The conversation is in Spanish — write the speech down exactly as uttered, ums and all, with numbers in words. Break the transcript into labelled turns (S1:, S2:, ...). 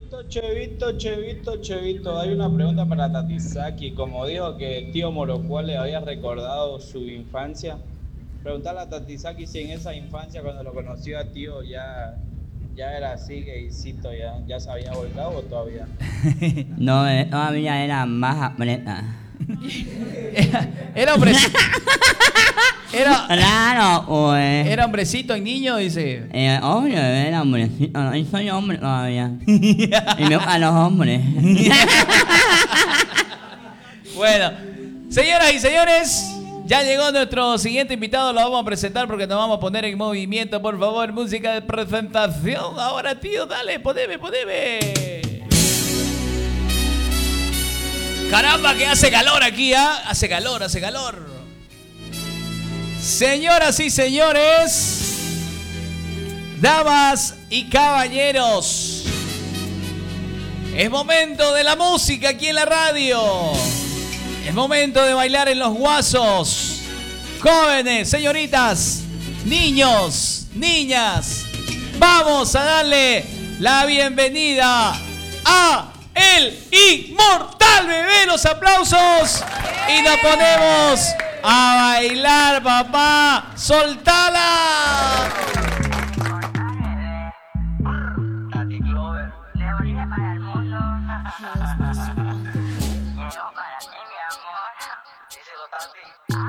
S1: Chevito, Chevito, Chevito, hay una pregunta para Tatisaki. Como dijo que el tío Morocual le había recordado su infancia, preguntarle a Tatisaki si en esa infancia cuando lo conoció a tío ya, ya era así, gaycito, ya, ya se había volcado o todavía.
S2: No, eh, todavía era más aprieta.
S3: Era, era hombrecito. Era,
S2: Claro, pues.
S3: era hombrecito y niño, dice.
S2: Eh, obvio, era hombrecito. No, y soy hombre todavía. Y me gustan los hombres.
S3: Bueno, señoras y señores, ya llegó nuestro siguiente invitado. Lo vamos a presentar porque nos vamos a poner en movimiento. Por favor, música de presentación. Ahora, tío, dale, poneme, poneme. Caramba, que hace calor aquí, ¿ah? ¿eh? Hace calor, hace calor. Señoras y señores, damas y caballeros, es momento de la música aquí en la radio. Es momento de bailar en los guasos. Jóvenes, señoritas, niños, niñas, vamos a darle la bienvenida a el inmortal bebé. Los aplausos y nos ponemos a bailar, papá. ¡Soltala!
S4: Yo para ti, mi amor. Díselo, Tati.